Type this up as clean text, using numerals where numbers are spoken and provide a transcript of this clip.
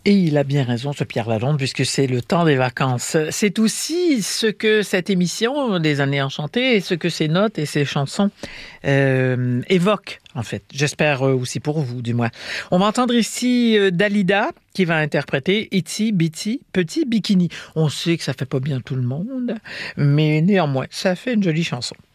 Et il a bien raison, ce Pierre Lalonde, puisque c'est le temps des vacances. C'est aussi ce que cette émission des Années Enchantées et ce que ces notes et ces chansons évoquent, en fait. J'espère aussi pour vous, du moins. On va entendre ici Dalida, qui va interpréter Itsy Bitsy Petit Bikini. On sait que ça fait pas bien tout le monde, mais néanmoins, ça fait une jolie chanson.